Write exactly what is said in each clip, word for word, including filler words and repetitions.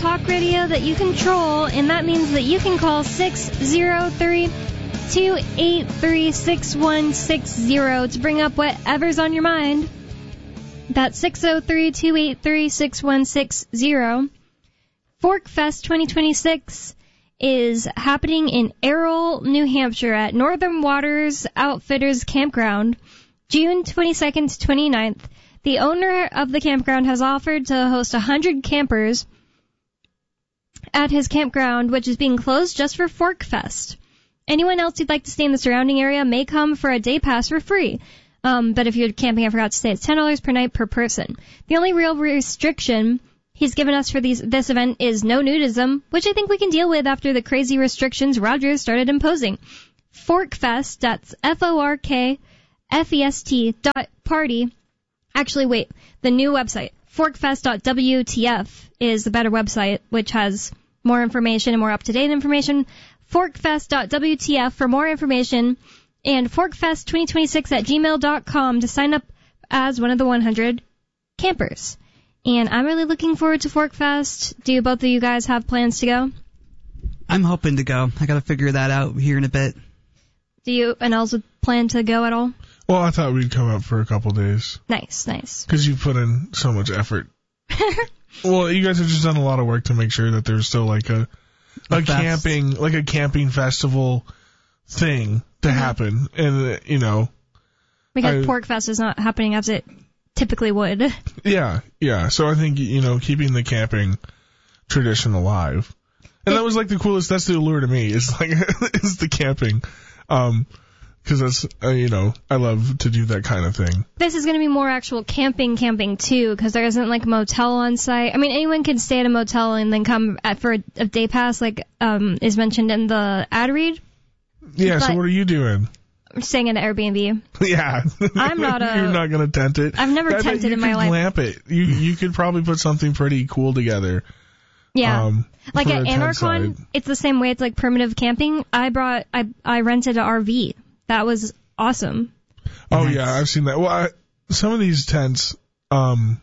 talk radio that you control, and that means that you can call six oh three, two eight three, six one six oh to bring up whatever's on your mind. That's six oh three, two eight three, six one six oh. Fork Fest twenty twenty-six is happening in Errol, New Hampshire at Northern Waters Outfitters Campground, June twenty-second to twenty-ninth. The owner of the campground has offered to host one hundred campers at his campground, which is being closed just for Fork Fest. Anyone else who'd like to stay in the surrounding area may come for a day pass for free. Um, but if you're camping, I forgot to say, it's ten dollars per night per person. The only real restriction he's given us for these, this event is no nudism, which I think we can deal with after the crazy restrictions Rogers started imposing. Forkfest, that's F O R K F E S T dot party. Actually, wait, the new website, forkfest dot W T F, is the better website, which has more information and more up-to-date information. forkfest dot W T F for more information, and forkfest twenty twenty-six at gmail dot com to sign up as one of the one hundred campers. And I'm really looking forward to Forkfest. Do both of you guys have plans to go? I'm hoping to go. I got to figure that out here in a bit. Do you and Elsa plan to go at all? Well, I thought we'd come up for a couple days. Nice, nice. Because you put in so much effort. Well, you guys have just done a lot of work to make sure that there's still like a a, a camping, like a camping festival thing to mm-hmm. happen, and uh, you know, because I, Porkfest is not happening as it typically would. Yeah, yeah. So I think you know, keeping the camping tradition alive, and it, that was like the coolest. That's the allure to me. Is like is the camping. Um, Because that's, uh, you know, I love to do that kind of thing. This is going to be more actual camping camping, too, because there isn't, like, a motel on site. I mean, anyone can stay at a motel and then come at, for a, a day pass, like um, is mentioned in the ad read. Yeah, but so what are you doing? I'm staying in an Airbnb. Yeah. I'm not a... You're not going to tent it. I've never I tented in my life. You could glamp it. You, you could probably put something pretty cool together. Yeah. Um, like at Anarchon, it's the same way. It's like primitive camping. I brought, I, I rented an R V. That was awesome. Oh, nice. Yeah, I've seen that. Well, I, some of these tents, um,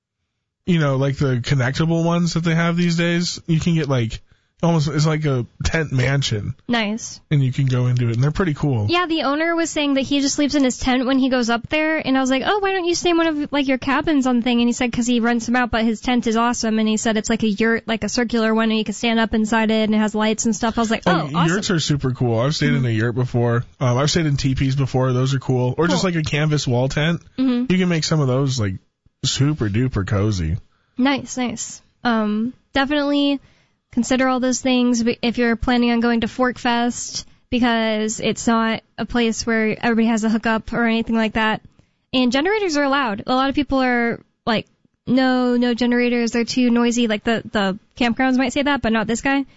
you know, like the connectable ones that they have these days, you can get like, almost, it's like a tent mansion. Nice. And you can go into it, and they're pretty cool. Yeah, the owner was saying that he just sleeps in his tent when he goes up there, and I was like, oh, why don't you stay in one of, like, your cabins on the thing? And he said, because he rents them out, but his tent is awesome, and he said it's like a yurt, like a circular one, and you can stand up inside it, and it has lights and stuff. I was like, oh, oh awesome. Yurts are super cool. I've stayed mm-hmm. in a yurt before. Um, I've stayed in teepees before. Those are cool. Or cool. Just like a canvas wall tent. Mm-hmm. You can make some of those, like, super duper cozy. Nice, nice. Um, definitely... Consider all those things if you're planning on going to Forkfest, because it's not a place where everybody has a hookup or anything like that. And generators are allowed. A lot of people are like, no, no generators, they're too noisy. Like the, the campgrounds might say that, but not this guy.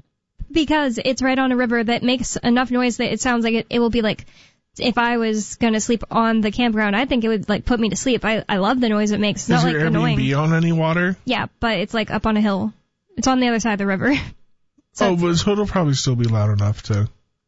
Because it's right on a river that makes enough noise that it sounds like it, it will be like, if I was going to sleep on the campground, I think it would like put me to sleep. I, I love the noise it makes. It's not like annoying. Is your Airbnb on any water? Yeah, but it's like up on a hill. It's on the other side of the river. So oh, but so it'll probably still be loud enough to...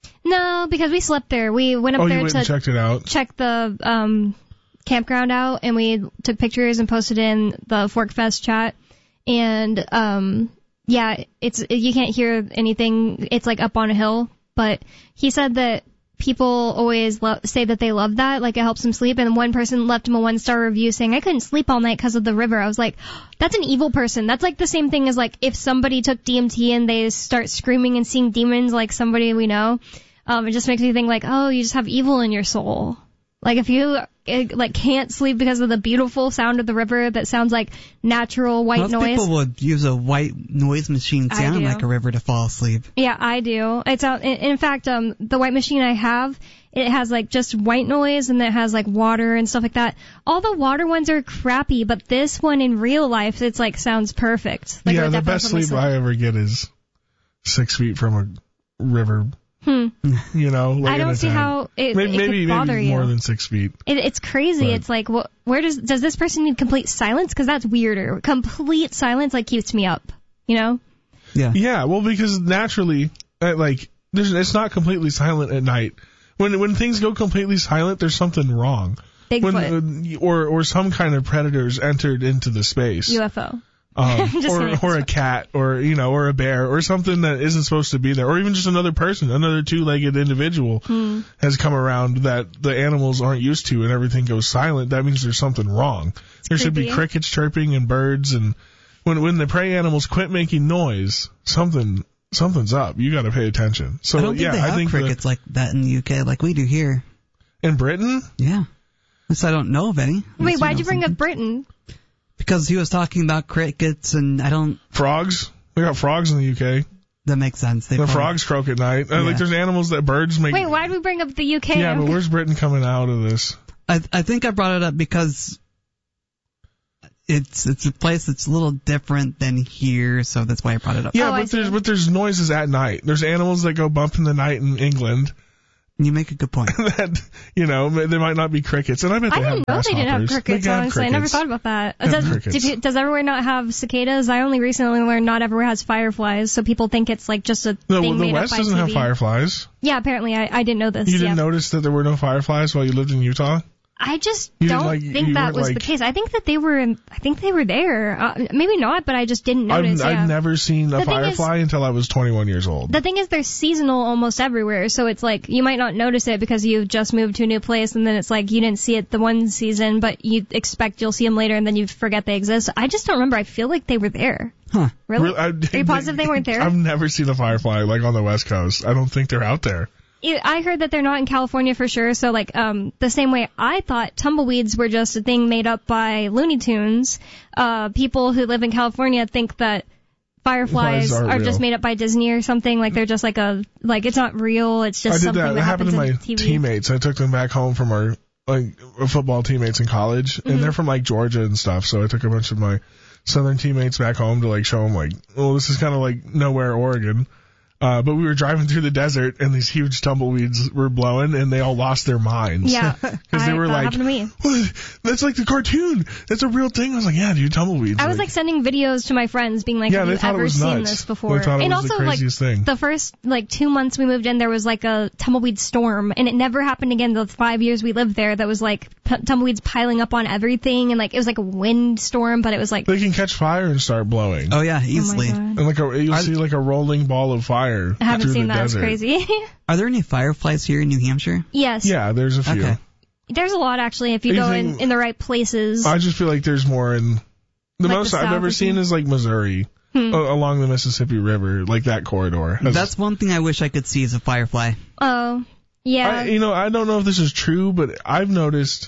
No, because we slept there. We went up oh, there you went to and checked it out. check the um, campground out, and we took pictures and posted in the Forkfest chat. And, um, yeah, it's you can't hear anything. It's, like, up on a hill. But he said that people always lo- say that they love that, like it helps them sleep. And one person left him a one-star review saying, I couldn't sleep all night because of the river. I was like, that's an evil person. That's like the same thing as like if somebody took D M T and they start screaming and seeing demons like somebody we know. Um, it just makes me think like, oh, you just have evil in your soul. Like if you it, like can't sleep because of the beautiful sound of the river that sounds like natural white Most noise. Most people would use a white noise machine sound like a river to fall asleep. Yeah, I do. It's uh, in, in fact, um, the white machine I have, it has like just white noise and it has like water and stuff like that. All the water ones are crappy, but this one in real life, it's like sounds perfect. Like, yeah, the best sleep, sleep I ever get is six feet from a river. Hmm. You know, like I don't see time. how it, maybe, it maybe, could bother maybe you. more than six feet. It, it's crazy. But. It's like, what? Where does does this person need complete silence? Because that's weirder. Complete silence like keeps me up. You know? Yeah. Yeah. Well, because naturally, like, there's, it's not completely silent at night. When when things go completely silent, there's something wrong. Bigfoot. When, or or some kind of predators entered into the space. U F O. Um, Just or kidding. or a cat, or you know, or a bear, or something that isn't supposed to be there, or even just another person, another two-legged individual Hmm. has come around that the animals aren't used to, and everything goes silent. That means there's something wrong. There should be creepy. crickets chirping and birds, and when when the prey animals quit making noise, something something's up. You got to pay attention. So I don't think yeah, they have I think crickets the, like that in the U K, like we do here. in Britain. Yeah. At least I don't know of any. Wait, Unless why'd know you bring something. up Britain? Because he was talking about crickets, and I don't. Frogs. We got frogs in the U K. That makes sense. They The probably- frogs croak at night. Uh, Yeah. Like there's animals that birds make. Wait, why'd we bring up the U K? Yeah, but where's Britain coming out of this? I I think I brought it up because it's it's a place that's a little different than here, so that's why I brought it up. Yeah, Oh, I but there's see. but there's noises at night. There's animals that go bump in the night in England. You make a good point. That you know they might not be crickets, and I bet I they have didn't know they didn't have grasshoppers. crickets, They have honestly. I never crickets. thought about that. They have Does, crickets. did you- does everywhere not have cicadas? I only recently learned not everywhere has fireflies, so people think it's like just a No, thing the made West up by doesn't T V. have fireflies. Yeah, apparently I, I didn't know this. You didn't yeah. notice that there were no fireflies while you lived in Utah? I just You didn't, don't like- think you that weren't, was the like- case. I think that they were in, I think they were there. Uh, maybe not, but I just didn't notice. I've, yeah. I've never seen a The thing is- firefly until I was twenty-one years old. The thing is, they're seasonal almost everywhere, so it's like you might not notice it because you've just moved to a new place, and then it's like you didn't see it the one season, but you expect you'll see them later, and then you forget they exist. I just don't remember. I feel like they were there. Huh. Really? Really, I- Are you positive they weren't there? I've never seen a firefly like on the West Coast. I don't think they're out there. It- I heard that they're not in California for sure, so like um the same way I thought tumbleweeds were just a thing made up by Looney Tunes, uh people who live in California think that fireflies Flies aren't are real. just made up by Disney or something, like they're just like a like it's not real, it's just I did something that. that, That happened happens to my in T V. teammates. I took them back home from our like football teammates in college, Mm-hmm. and they're from like Georgia and stuff. So I took a bunch of my southern teammates back home to like show them like, oh, this is kind of like nowhere, Oregon. Uh, but we were driving through the desert, and these huge tumbleweeds were blowing, and they all lost their minds. Yeah, Because they I- were that like, happened to me. "What? That's like the cartoon. That's a real thing. I was like, yeah, dude, tumbleweeds. I was like sending videos to my friends being like, Yeah, have they you thought it ever was seen nuts. this before? They thought it and was the also like craziest thing. the first like two months we moved in, there was like a tumbleweed storm, and it never happened again the five years we lived there. That was like t- tumbleweeds piling up on everything, and like it was like a wind storm, but it was like they can catch fire and start blowing. Oh yeah, oh my easily. God. And like a, you'll Are- see like a rolling ball of fire I haven't through seen the that. It's desert. crazy. Are there any fireflies here in New Hampshire? Yes. Yeah, there's a few. Okay. There's a lot actually if you go in, Anything- in the right places. I just feel like there's more in the Like most the I've South ever or seen something? is like Missouri Hmm. a- along the Mississippi River, like that corridor. Has- That's one thing I wish I could see is a firefly. Oh, yeah. I, you know, I don't know if this is true, but I've noticed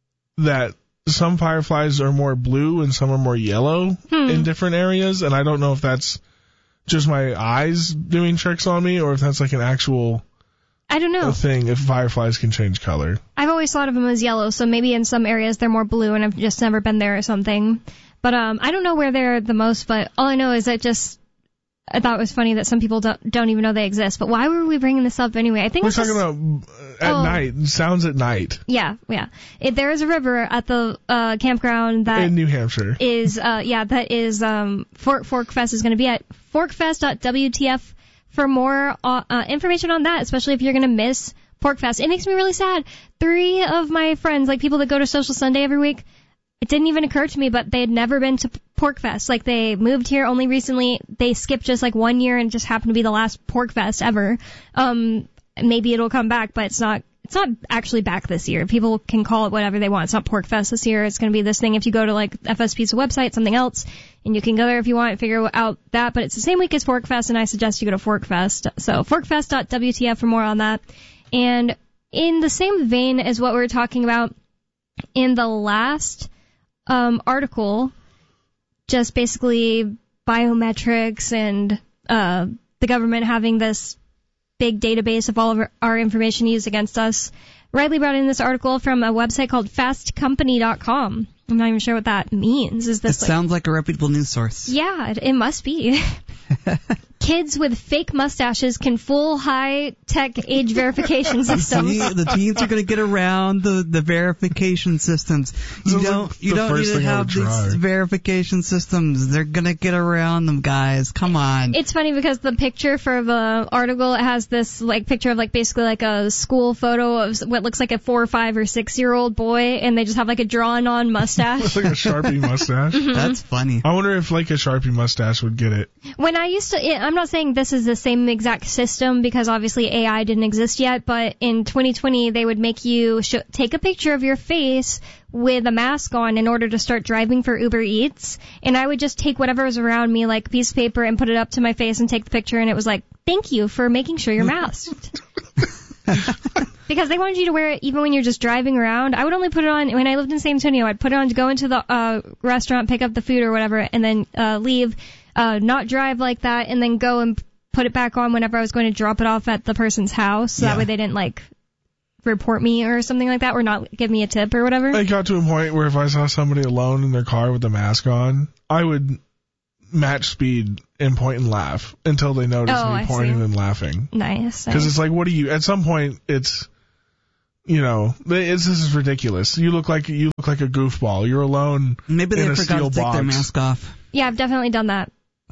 that some fireflies are more blue and some are more yellow Hmm. in different areas, and I don't know if that's just my eyes doing tricks on me or if that's like an actual I don't know. a thing, if fireflies can change color. I've always thought of them as yellow, so maybe in some areas they're more blue, and I've just never been there or something. But um, I don't know where they're the most. But all I know is that just I thought it was funny that some people don't don't even know they exist. But why were we bringing this up anyway? I think We're it's talking just, about uh, at Oh. night, sounds at night yeah, yeah. It, there is a river at the uh, campground that in New Hampshire. is uh yeah that is um Fork Fork Fest is going to be at forkfest dot w t f for more uh, uh, information on that, especially if you're going to miss Pork Fest. It makes me really sad. Three of my friends, like people that go to Social Sunday every week, it didn't even occur to me, but they had never been to Pork Fest. Like they moved here only recently. They skipped just like one year and just happened to be the last Pork Fest ever. Um, maybe it'll come back, but it's not. It's not actually back this year. People can call it whatever they want. It's not Pork Fest this year. It's going to be this thing. If you go to like F S P's website, something else, and you can go there if you want and figure out that. But it's the same week as Fork Fest, and I suggest you go to Fork Fest. So forkfest dot w t f for more on that. And in the same vein as what we were talking about in the last um, article, just basically biometrics and uh, the government having this big database of all of our, our information used against us. Riley brought in this article from a website called fast company dot com. I'm not even sure what that means. Is It this like, sounds like a reputable news source. yeah, it, it must be. Kids with fake mustaches can fool high-tech age verification systems. See, the teens are going to get around the, the verification systems. You Sounds don't like you the don't first need to thing I have would these try. verification systems. They're going to get around them, guys. Come on. It's funny because the picture for the article, it has this like picture of like basically like a school photo of what looks like a four or five or six year old boy, and they just have like a drawn-on mustache. It's like a Sharpie mustache. That's funny. I wonder if like a Sharpie mustache would get it. When I used to, I'm not saying this is the same exact system because obviously A I didn't exist yet, but in twenty twenty they would make you sh- take a picture of your face with a mask on in order to start driving for Uber Eats, and I would just take whatever was around me, like a piece of paper, and put it up to my face and take the picture, and it was like, thank you for making sure you're masked. Because they wanted you to wear it even when you're just driving around. I would only put it on when I lived in San Antonio. I'd put it on to go into the uh restaurant, pick up the food or whatever, and then uh leave, uh not drive like that, and then go and put it back on whenever I was going to drop it off at the person's house. So Yeah. that way they didn't, like, report me or something like that, or not give me a tip or whatever. I got to a point where if I saw somebody alone in their car with a mask on, I would match speed and point and laugh until they noticed Oh, me I pointing see. and laughing. Nice. Because it's like, what do you? At some point, it's, you know, it's, this is ridiculous. You look like you look like a goofball. You're alone. Maybe they in a forgot steel to take their box. mask off. Yeah, I've definitely done that.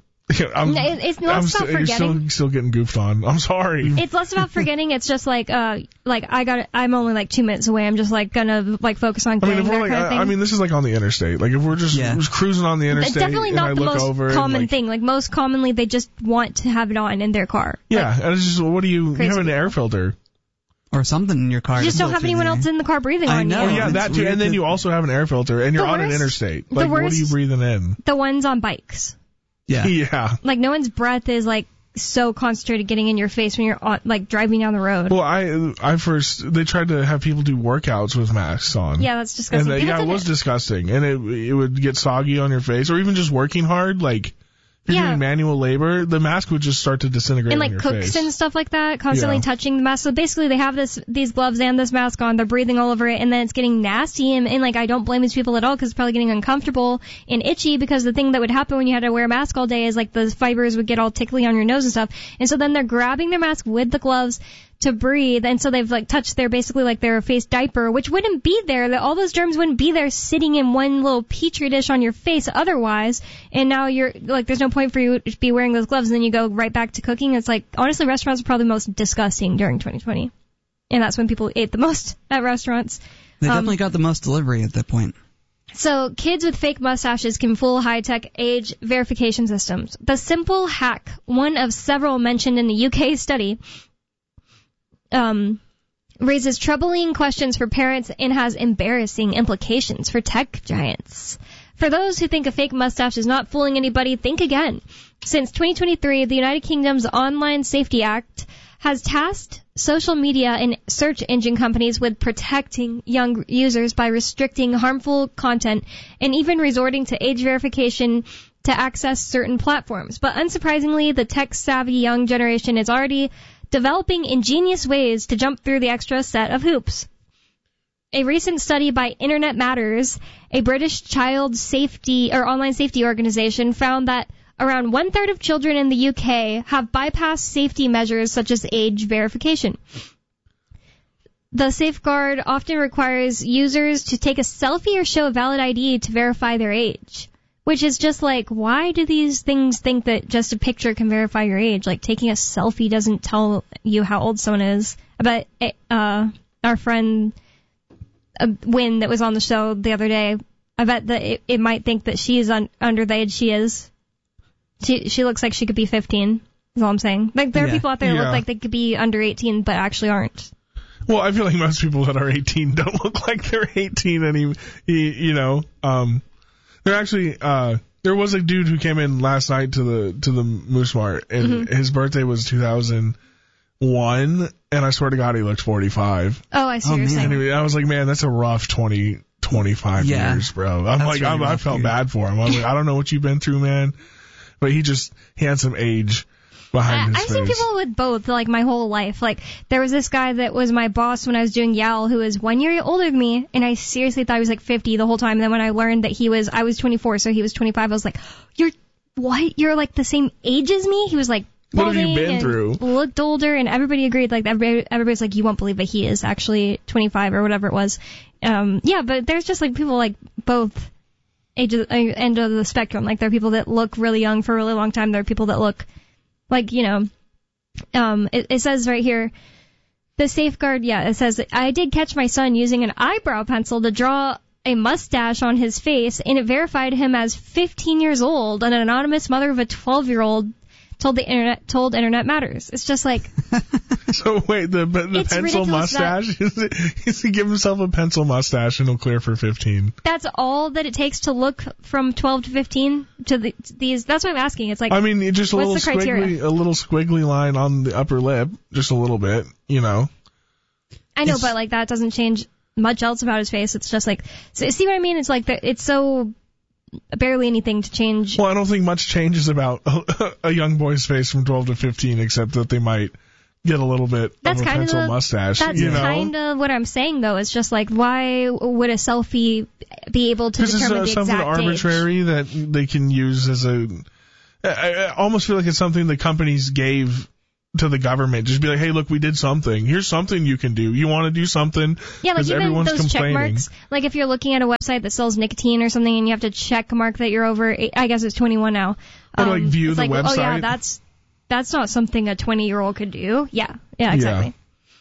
I'm, No, it- it's I'm less about still, you're forgetting. still, still getting goofed on. I'm sorry. It's less about forgetting. It's just like, uh, like I got, I'm only like two minutes away. I'm just like gonna like focus on I getting mean, if there we're like, kind of thing. I, I mean, this is like on the interstate. Like, if we're just, Yeah. just cruising on the It's interstate, definitely and I not the look most over and, common like, thing. Like most commonly, they just want to have it on in their car. Yeah, Like, and it's just, what do you? You Crazy have an people. air filter. Or something in your car. you just to don't have filter anyone the air. else in the car breathing I on know. Oh you. yeah, it's that too. weird And then to- you also have an air filter, and you're The on an worst- interstate. the Like, what are worst- you breathing in? The ones on bikes. Yeah. Yeah. Like no one's breath is like so concentrated getting in your face when you're on, like driving down the road. Well, I I first they tried to have people do workouts with masks on. Yeah, that's And disgusting. that, People yeah, it did was disgusting, and it it would get soggy on your face, or even just working hard, like. If you're Yeah. doing manual labor, the mask would just start to disintegrate and on like your cooks face. and stuff like that, constantly Yeah. touching the mask. So basically, they have this these gloves and this mask on. They're breathing all over it, and then it's getting nasty. And, and like, I don't blame these people at all because it's probably getting uncomfortable and itchy. Because the thing that would happen when you had to wear a mask all day is like the fibers would get all tickly on your nose and stuff. And so then they're grabbing their mask with the gloves to breathe, and so they've like touched their basically like their face diaper, which wouldn't be there. That all those germs wouldn't be there sitting in one little petri dish on your face otherwise. And now you're like, there's no point for you to be wearing those gloves, and then you go right back to cooking. It's like, honestly, restaurants are probably the most disgusting during twenty twenty, and that's when people ate the most at restaurants. They Um, definitely got the most delivery at that point. So kids with fake mustaches can fool high-tech age verification systems. The simple hack, one of several mentioned in the U K study, um, raises troubling questions for parents and has embarrassing implications for tech giants. For those who think a fake mustache is not fooling anybody, think again. Since twenty twenty-three, the United Kingdom's Online Safety Act has tasked social media and search engine companies with protecting young users by restricting harmful content and even resorting to age verification to access certain platforms. But unsurprisingly, the tech-savvy young generation is already developing ingenious ways to jump through the extra set of hoops. A recent study by Internet Matters, a British child safety or online safety organization, found that around one-third of children in the U K have bypassed safety measures such as age verification. The safeguard often requires users to take a selfie or show a valid I D to verify their age. Which is just like, why do these things think that just a picture can verify your age? Like, taking a selfie doesn't tell you how old someone is. I bet uh, our friend uh, Wynn that was on the show the other day, I bet that it, it might think that she is un- under the age she is. She she looks like she could be fifteen, is all I'm saying. Like, there are Yeah. people out there that Yeah. look like they could be under eighteen, but actually aren't. Well, I feel like most people that are eighteen don't look like they're eighteen any, you, you know, um, they're actually, uh, there was a dude who came in last night to the, to the Moose Mart, and Mm-hmm. his birthday was two thousand one, and I swear to God he looks forty-five. Oh, I see Oh, what you're man. saying. Anyway, I was like, man, that's a rough twenty, twenty-five Yeah. years, bro. I'm That's like, really I'm, I rough, felt dude. bad for him. I was like, I don't know what you've been through, man, but he just, he had some age behind I, his I've face. seen people with both, like, my whole life. Like, there was this guy that was my boss when I was doing Yale who was one year older than me, and I seriously thought he was, like, fifty the whole time. And then when I learned that he was, I was twenty-four, so he was twenty-five, I was like, you're, what? You're, like, the same age as me? He was like, What have you balding been and through? looked older, and everybody agreed. Like everybody, everybody's like, you won't believe that he is actually twenty-five or whatever it was. Um, yeah, but there's just like people like both ages, uh, end of the spectrum. Like there are people that look really young for a really long time. There are people that look like, you know, um, it, it says right here, the safeguard. Yeah, it says I did catch my son using an eyebrow pencil to draw a mustache on his face, and it verified him as fifteen years old. An anonymous mother of a twelve-year-old told the internet told Internet Matters. It's just like. So wait, the the It's pencil ridiculous mustache? Is it, is he give himself a pencil mustache and he'll clear for fifteen? That's all that it takes to look from twelve to fifteen to, the, to these. That's what I'm asking. It's like. I mean, just a what's little the criteria? squiggly, a little squiggly line on the upper lip, just a little bit, you know. I know, It's- but like that doesn't change much else about his face. It's just like, so, see what I mean? It's like the, it's so barely anything to change. Well, I don't think much changes about a, a young boy's face from twelve to fifteen, except that they might get a little bit That's of a kind of pencil the- mustache. That's you know? kind of what I'm saying, though. It's just like, why would a selfie be able to Because it's determine uh, the something exact arbitrary age? that they can use as a. I, I almost feel like it's something the companies gave to the government. Just be like, hey, look, we did something. Here's something you can do. You want to do something? Yeah, like 'Cause even everyone's those check complaining. marks. Like if you're looking at a website that sells nicotine or something, and you have to check mark that you're over. I guess it's twenty-one now. Or, like, view it's the like, Oh yeah, website. that's that's not something a twenty-year-old could do. Yeah, yeah, exactly.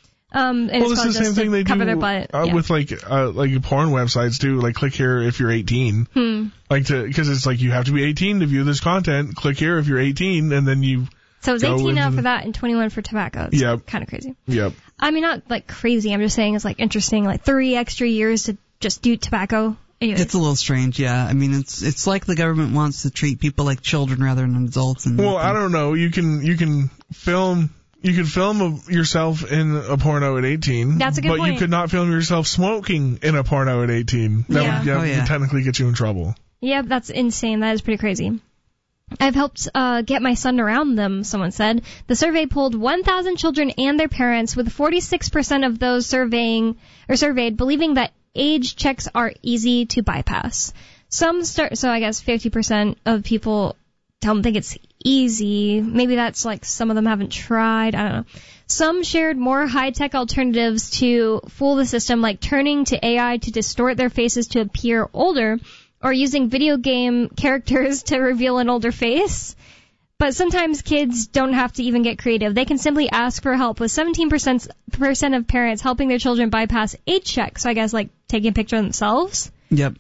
Um, and Well, it's it's called the same just thing to they cover do their butt. uh, yeah. with like uh, like porn websites do. Like, click here if you're eighteen. Hmm. Like to because it's like you have to be eighteen to view this content. Click here if you're eighteen, and then you. So it's go eighteen now into- for that and twenty-one for tobacco. It's Yep. kind of crazy. Yep. I mean, not like crazy. I'm just saying it's like interesting. Like three extra years to just do tobacco. Anyways. It's a little strange, yeah. I mean, it's it's like the government wants to treat people like children rather than adults. And Well, I don't know. You can you can film you can film a, yourself in a porno at eighteen. That's a good but point. you could not film yourself smoking in a porno at eighteen. That Yeah. would, yeah, Oh, yeah. would technically get you in trouble. Yep, that's insane. That is pretty crazy. I've helped uh, get my son around them, someone said. The survey polled one thousand children and their parents, with forty-six percent of those surveying or surveyed believing that age checks are easy to bypass. Some start, so I guess fifty percent of people don't think it's easy. Maybe that's like some of them haven't tried. I don't know. Some shared more high-tech alternatives to fool the system, like turning to A I to distort their faces to appear older, or using video game characters to reveal an older face. But sometimes kids don't have to even get creative. They can simply ask for help, with seventeen percent of parents helping their children bypass age checks. So I guess like taking a picture of themselves. Yep.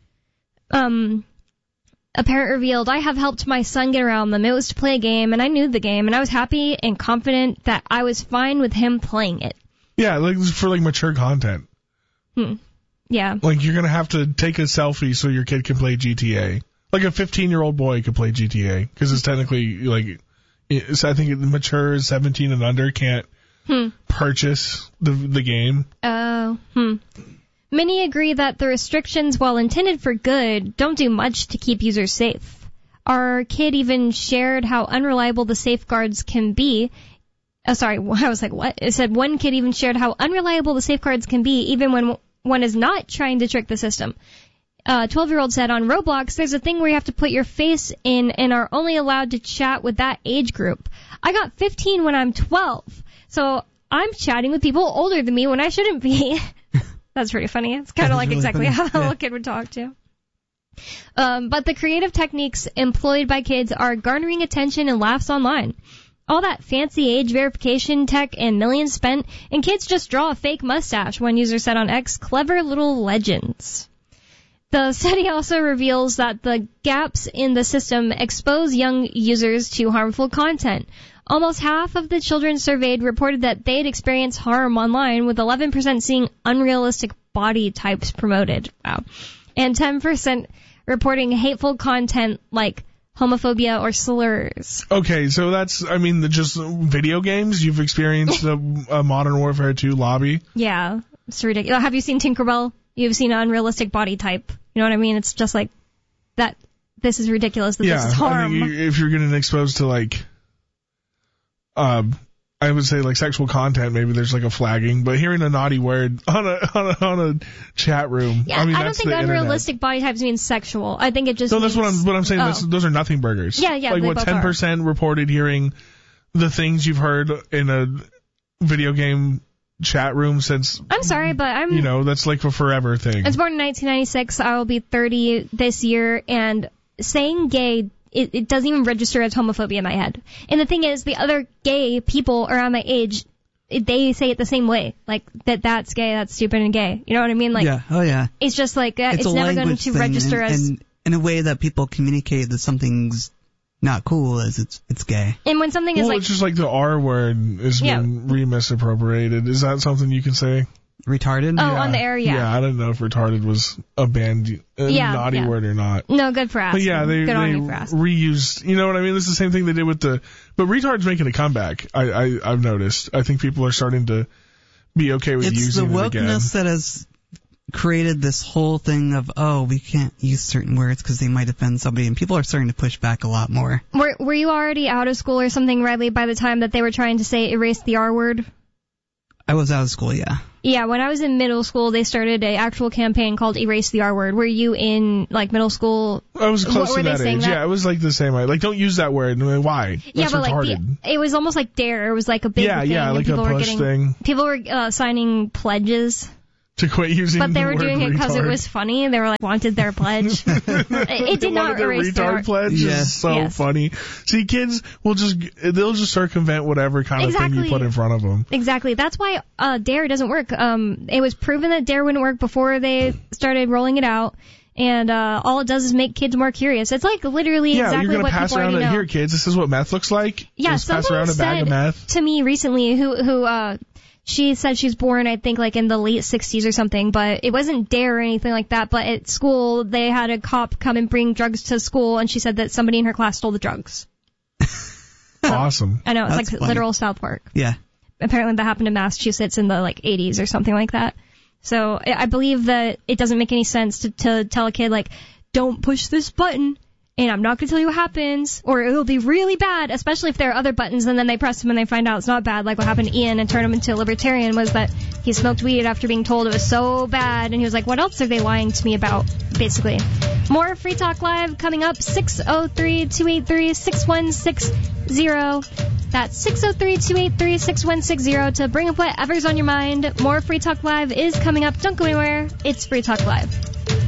Um, a parent revealed, I have helped my son get around them. It was to play a game, and I knew the game, and I was happy and confident that I was fine with him playing it. Yeah, like for like mature content. Hmm. Yeah. Like you're gonna have to take a selfie so your kid can play G T A. Like a fifteen-year-old boy could play G T A because it's technically like it's, I think it, mature seventeen and under can't Hmm. purchase the the game. Oh, hmm. Many agree that the restrictions, while intended for good, don't do much to keep users safe. Our kid even shared how unreliable the safeguards can be. Oh, sorry, I was like, what? It said one kid even shared how unreliable the safeguards can be, even when one is not trying to trick the system. A twelve-year-old said, on Roblox, there's a thing where you have to put your face in and are only allowed to chat with that age group. I got fifteen when I'm twelve, so I'm chatting with people older than me when I shouldn't be. That's pretty funny. It's kind of That is like really exactly funny. how a Yeah. little kid would talk to. Um, but the creative techniques employed by kids are garnering attention and laughs online. All that fancy age verification tech and millions spent, and kids just draw a fake mustache, one user said on X. Clever little legends. The study also reveals that the gaps in the system expose young users to harmful content. Almost half of the children surveyed reported that they'd experienced harm online, with eleven percent seeing unrealistic body types promoted. Wow. And ten percent reporting hateful content like homophobia or slurs. Okay, so that's, I mean, the, just video games. You've experienced the uh, Modern Warfare two lobby. Yeah, it's ridiculous. Have you seen Tinkerbell? You've seen an unrealistic body type. You know what I mean? It's just like that. This is ridiculous. That Yeah, this is harm. I mean, you- if you're getting exposed to like, um, I would say like sexual content, maybe there's like a flagging. But hearing a naughty word on a on a, on a chat room, yeah, I mean, I don't that's think the internet. unrealistic body types means sexual. I think it just No, that's means, what I'm. What I'm saying. Oh. That's, those are nothing burgers. Yeah, yeah, Like they what both ten percent reported hearing the things you've heard in a video game chat room since. I'm sorry, but I'm. You know, that's like a forever thing. I was born in nineteen ninety-six. I will be thirty this year, and saying gay, it, it doesn't even register as homophobia in my head. And the thing is, the other gay people around my age, it, they say it the same way, like that that's gay, that's stupid and gay. You know what I mean? Like, yeah, oh yeah. It's just like uh, it's, it's never going to thing, register and, as. And in a way that people communicate that something's not cool as it's it's gay. And when something well, is like, it's just like the R word is yeah. been re-misappropriated. Is that something you can say? Retarded? Oh, yeah. on the air, yeah. Yeah, I don't know if retarded was a banned, a yeah, naughty yeah. word or not. No, good for asking. But yeah, they, good they on you for asking. reused, you know what I mean? This is the same thing they did with the, but retard's making a comeback. I, I, I've noticed. I think people are starting to be okay with it's using the it again. wokeness that has created this whole thing of, oh, we can't use certain words because they might offend somebody, and people are starting to push back a lot more. Were, were you already out of school or something, Riley, by the time that they were trying to say erase the R word? I was out of school, yeah. Yeah, when I was in middle school, they started an actual campaign called Erase the R Word. Were you in, like, middle school? I was close what, to that age. That? Yeah, it was like the same way. Like, don't use that word. Why? That's yeah, but retarded. like, the, it was almost like DARE. It was like a big yeah, thing. Yeah, like people a push were getting, thing. People were uh, signing pledges. To quit using the word But they were doing it because it retard. was funny. They were like, wanted their pledge. it, it did not their erase retard their pledge yes. is so yes. funny. See, kids will just, they'll just circumvent whatever kind exactly. of thing you put in front of them. Exactly. That's why uh, DARE doesn't work. Um, it was proven that DARE wouldn't work before they started rolling it out. And uh, all it does is make kids more curious. It's like literally yeah, exactly you're gonna what pass people around already a, know. Here, kids, this is what meth looks like. Yeah, just pass someone around a bag said of meth. to me recently who who uh she said she's born, I think, like in the late sixties or something, but it wasn't DARE or anything like that. But at school, they had a cop come and bring drugs to school, and she said that somebody in her class stole the drugs. Awesome. I know, it's That's like funny. literal South Park. Yeah. Apparently that happened in Massachusetts in the like eighties or something like that. So I I believe that it doesn't make any sense to, to tell a kid, like, don't push this button, and I'm not going to tell you what happens, or it'll be really bad, especially if there are other buttons, and then they press them and they find out it's not bad, like what happened to Ian and turned him into a libertarian, was that he smoked weed after being told it was so bad, and he was like, what else are they lying to me about, basically. More Free Talk Live coming up, six oh three, two eight three, six one six zero. That's six oh three, two eight three, six one six zero to bring up whatever's on your mind. More Free Talk Live is coming up. Don't go anywhere. It's Free Talk Live.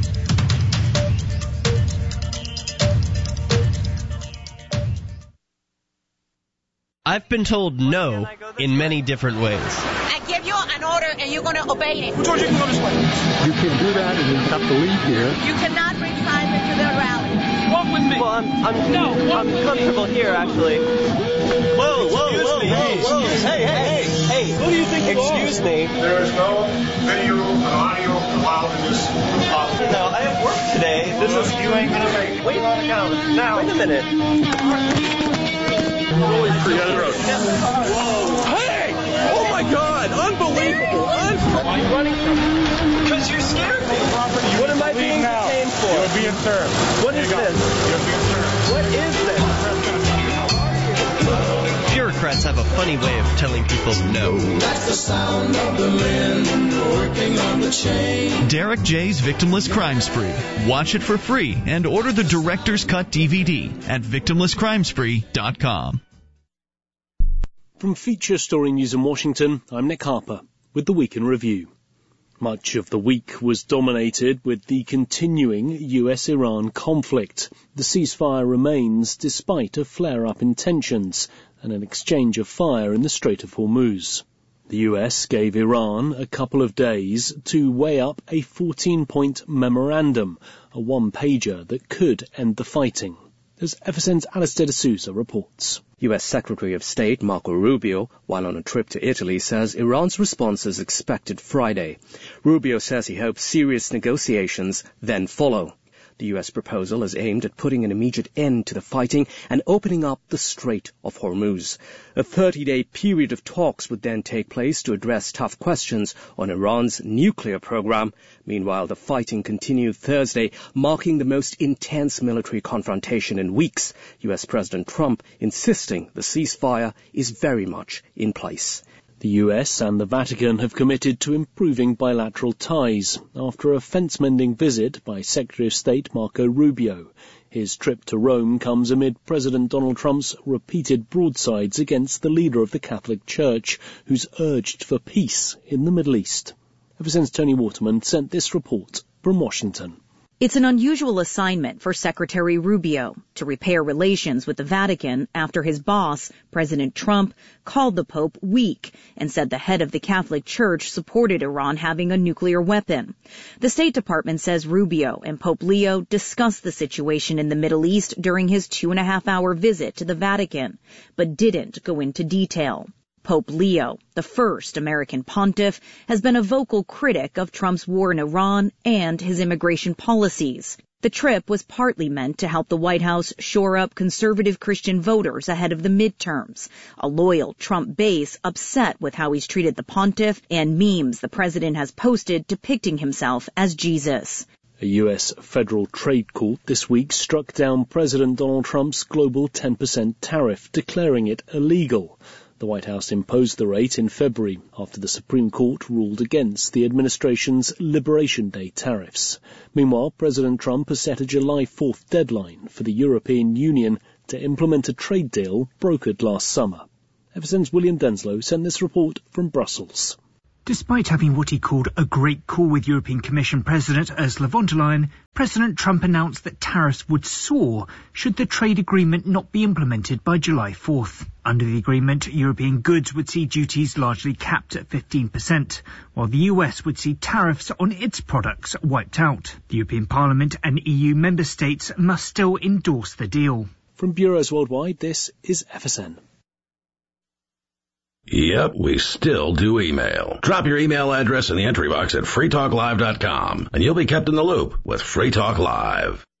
I've been told no in many different ways. I give you an order and you're going to obey it. Who told you to go this way? You can do that and you have to leave here. You cannot bring Simon to the rally. Walk with me. Well, I'm I'm, No, I'm comfortable here, actually. Whoa, whoa, whoa, whoa, whoa. Hey, hey, hey, hey. Who do you think you are? Excuse me. There is no video and audio allowed in this office. No, I have work today. This is... You ain't gonna make it. Wait, now. Wait a minute. Hey! Oh my God! Unbelievable! Unbelievable! Why are you running from me? Because you're scared me. What am I being detained for? You're being served. What is this? You're being served. What is this? Bureaucrats have a funny way of telling people no. That's the sound of the men working on the chain. Derek J's Victimless Crime Spree. Watch it for free and order the Director's Cut D V D at victimless crime spree dot com. From Feature Story News in Washington, I'm Nick Harper with the Week in Review. Much of the week was dominated with the continuing U S Iran conflict. The ceasefire remains despite a flare-up in tensions and an exchange of fire in the Strait of Hormuz. The U S gave Iran a couple of days to weigh up a fourteen-point memorandum, a one-pager that could end the fighting. As F S N's Alistair D'Souza reports. U S Secretary of State Marco Rubio, while on a trip to Italy, says Iran's response is expected Friday. Rubio says he hopes serious negotiations then follow. The U S proposal is aimed at putting an immediate end to the fighting and opening up the Strait of Hormuz. A thirty-day period of talks would then take place to address tough questions on Iran's nuclear program. Meanwhile, the fighting continued Thursday, marking the most intense military confrontation in weeks. U S President Trump insisting the ceasefire is very much in place. The U S and the Vatican have committed to improving bilateral ties after a fence-mending visit by Secretary of State Marco Rubio. His trip to Rome comes amid President Donald Trump's repeated broadsides against the leader of the Catholic Church, who's urged for peace in the Middle East. Ever since Tony Waterman sent this report from Washington. It's an unusual assignment for Secretary Rubio to repair relations with the Vatican after his boss, President Trump, called the Pope weak and said the head of the Catholic Church supported Iran having a nuclear weapon. The State Department says Rubio and Pope Leo discussed the situation in the Middle East during his two and a half hour visit to the Vatican, but didn't go into detail. Pope Leo, the first American pontiff, has been a vocal critic of Trump's war in Iran and his immigration policies. The trip was partly meant to help the White House shore up conservative Christian voters ahead of the midterms, a loyal Trump base upset with how he's treated the pontiff and memes the president has posted depicting himself as Jesus. A U S federal trade court this week struck down President Donald Trump's global ten percent tariff, declaring it illegal. The White House imposed the rate in February after the Supreme Court ruled against the administration's Liberation Day tariffs. Meanwhile, President Trump has set a July fourth deadline for the European Union to implement a trade deal brokered last summer. Ever since William Denslow sent this report from Brussels. Despite having what he called a great call with European Commission President Ursula von der Leyen, President Trump announced that tariffs would soar should the trade agreement not be implemented by July fourth. Under the agreement, European goods would see duties largely capped at fifteen percent, while the U S would see tariffs on its products wiped out. The European Parliament and E U member states must still endorse the deal. From Bureaus Worldwide, this is F S N. Yep, we still do email. Drop your email address in the entry box at free talk live dot com, and you'll be kept in the loop with Free Talk Live.